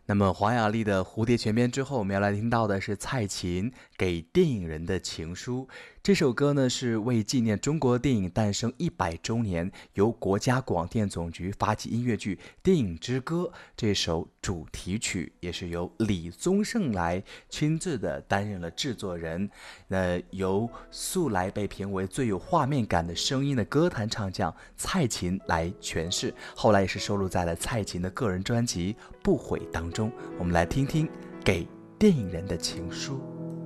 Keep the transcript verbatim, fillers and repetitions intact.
那么黄雅莉的《蝴蝶泉边》之后，我们要来听到的是蔡琴给电影人的情书。这首歌呢是为纪念中国电影诞生一百周年，由国家广电总局发起音乐剧《电影之歌》这首主题曲，也是由李宗盛来亲自的担任了制作人。那由素来被评为最有画面感的声音的歌坛唱将蔡琴来诠释，后来也是收录在了蔡琴的个人专辑《不悔》当中。我们来听听给电影人的情书。